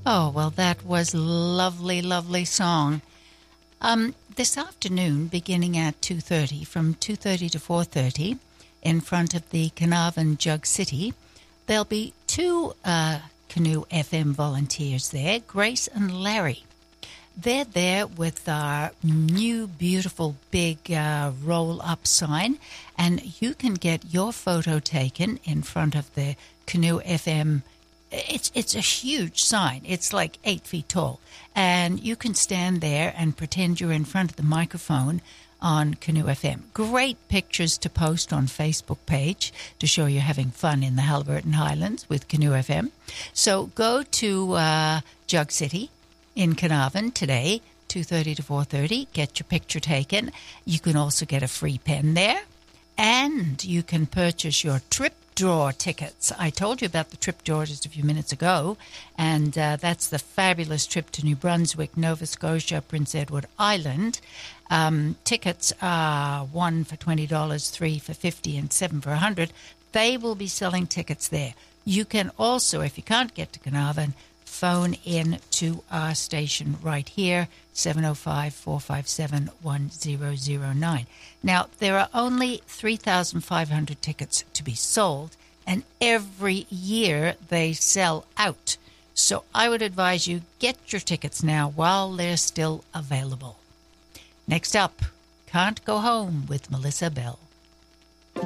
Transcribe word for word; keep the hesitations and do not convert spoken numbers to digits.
Oh, well, that was lovely, lovely song. Um, this afternoon, beginning at two thirty, from two thirty to four thirty, in front of the Carnarvon Jug City, there'll be two uh, Canoe F M volunteers there, Grace and Larry. They're there with our new, beautiful, big uh, roll-up sign, and you can get your photo taken in front of the Canoe F M. It's it's a huge sign. It's like eight feet tall, and you can stand there and pretend you're in front of the microphone on Canoe F M. Great pictures to post on Facebook page to show you're having fun in the Haliburton Highlands with Canoe F M. So go to uh, Jug City in Carnarvon today, two thirty to four thirty. Get your picture taken. You can also get a free pen there, and you can purchase your trip draw tickets. I told you about the trip draw just a few minutes ago, and uh, that's the fabulous trip to New Brunswick, Nova Scotia, Prince Edward Island. Um, tickets are one for twenty dollars, three for fifty dollars, and seven for one hundred dollars. They will be selling tickets there. You can also, if you can't get to Carnarvon, phone in to our station right here, seven oh five, four five seven, one zero zero nine. Now, there are only three thousand five hundred tickets to be sold, and every year they sell out. So I would advise you get your tickets now while they're still available. Next up, Can't Go Home with Melissa Bell.